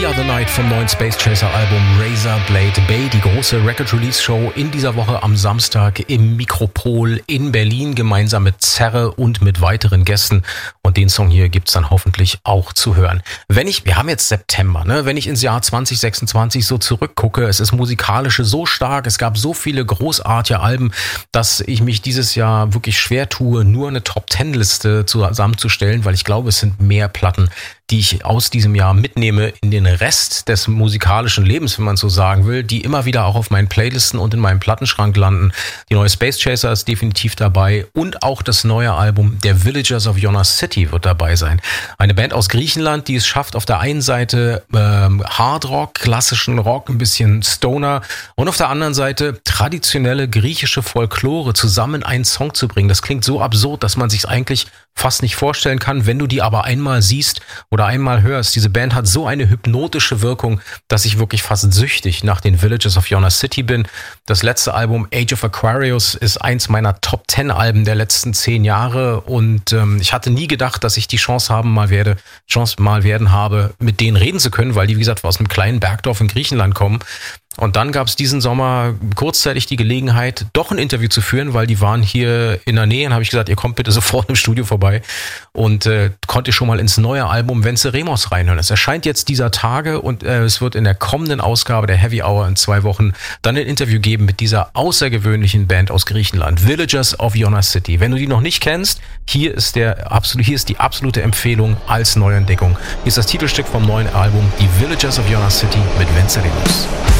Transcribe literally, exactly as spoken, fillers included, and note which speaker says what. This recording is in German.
Speaker 1: Other Night vom neuen Space Chaser Album Razor Blade Bay, die große Record Release Show in dieser Woche am Samstag im Mikropol in Berlin, gemeinsam mit Zerre und mit weiteren Gästen. Und den Song hier gibt's dann hoffentlich auch zu hören. Wenn ich, wir haben jetzt September, ne? Wenn ich ins Jahr zwanzig sechsundzwanzig so zurückgucke, es ist musikalische so stark, es gab so viele großartige Alben, dass ich mich dieses Jahr wirklich schwer tue, nur eine Top-Ten-Liste zusammenzustellen, weil ich glaube, es sind mehr Platten, die ich aus diesem Jahr mitnehme in den Rest des musikalischen Lebens, wenn man so sagen will, die immer wieder auch auf meinen Playlisten und in meinem Plattenschrank landen. Die neue Space Chaser ist definitiv dabei und auch das neue Album der Villagers of Yona City wird dabei sein. Eine Band aus Griechenland, die es schafft, auf der einen Seite ähm, Hardrock, klassischen Rock, ein bisschen Stoner und auf der anderen Seite traditionelle griechische Folklore zusammen in einen Song zu bringen. Das klingt so absurd, dass man sich eigentlich fast nicht vorstellen kann, wenn du die aber einmal siehst oder einmal hörst. Diese Band hat so eine hypnotische Wirkung, dass ich wirklich fast süchtig nach den Villagers of Yona City bin. Das letzte Album Age of Aquarius ist eins meiner Top Ten Alben der letzten zehn Jahre und ähm, ich hatte nie gedacht, dass ich die Chance haben mal werde, Chance mal werden habe, mit denen reden zu können, weil die, wie gesagt, aus einem kleinen Bergdorf in Griechenland kommen. Und dann gab es diesen Sommer kurzzeitig die Gelegenheit, doch ein Interview zu führen, weil die waren hier in der Nähe. Und habe ich gesagt, ihr kommt bitte sofort im Studio vorbei. Und äh, konnte schon mal ins neue Album Venceremos reinhören. Es erscheint jetzt dieser Tage und äh, es wird in der kommenden Ausgabe der Heavy Hour in zwei Wochen dann ein Interview geben mit dieser außergewöhnlichen Band aus Griechenland, Villagers of Yona City. Wenn du die noch nicht kennst, hier ist der absolute, hier ist die absolute Empfehlung als Neuentdeckung. Hier ist das Titelstück vom neuen Album, die Villagers of Yona City mit Venceremos.